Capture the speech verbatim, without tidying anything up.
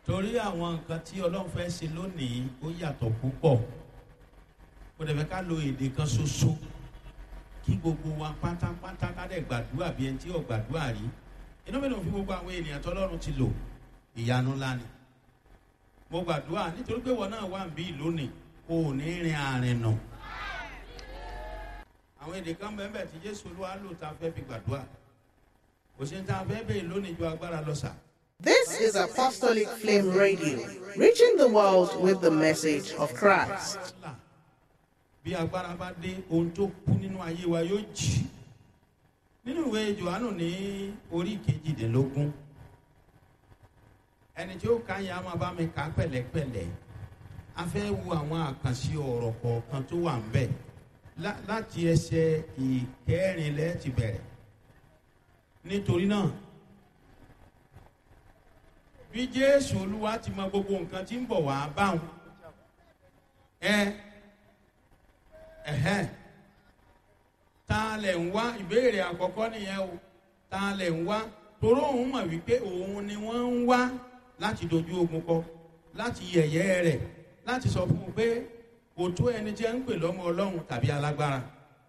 torí àwọn nǹkan tí ọlọ́run fẹ́ ṣe lónìí ó yàtọ̀ púpọ̀. Kò dẹ̀ fẹ́ ká lo èdè kan ṣoṣo kí gbogbo wa pátápátá ká dẹ̀ gbàdúrà bí ẹni tí ò gbàdúrà rí. Inú mi ló fi gbogbo àwọn ènìyàn tọ́lọ́run ti lò ìyanu ńlá ni. Mo gbàdúrà nítorí pé wọn náà wà ń bí lónìí kò ní rin àrìn nà. Àwọn èdè kan bẹ́ẹ̀ bẹ́ẹ̀ tí Jésù Olúwa lò tá a fẹ́ fi gbàdúrà. Kò sí ní tá a fẹ́ bẹ́ẹ̀ lónìí ju agbára lọ sà. This is Apostolic Flame Radio, reaching the world with the message of Christ. Bí agbára bá dé, ohun tó kú nínú ayé wa yóò jí. Nínú ìwé Jòhánù ní orí kejìdínlógún, ẹni tí ó ka yẹn á máa bá mi kà pẹ̀lẹ́pẹ̀lẹ́. A fẹ́ wo àwọn àkànṣe ọ̀rọ̀ kọ̀ọ̀kan tó wà ń bẹ̀. Láti ẹsẹ̀ ìkẹrìnlẹ́ ti bẹ̀rẹ̀. Nítorí náà, bí Jésù Olúwa ti mọ gbogbo nǹkan tí ń bọ̀ wá báwọn. Ẹ ẹ̀hẹ́n. Ta lẹ̀ ń wá ìbéèrè àkọ́kọ́ nìyẹn o. Ta lẹ̀ ń wá toró òun mọ̀ wípé òun ni wọ́n ń wá láti dojú ogun kọ, láti yẹ̀yẹ́ rẹ̀, láti sọ fún un pé kò tó ẹni tí ẹ ń pè lọ́mọ Ọlọ́run tàbí alágbára.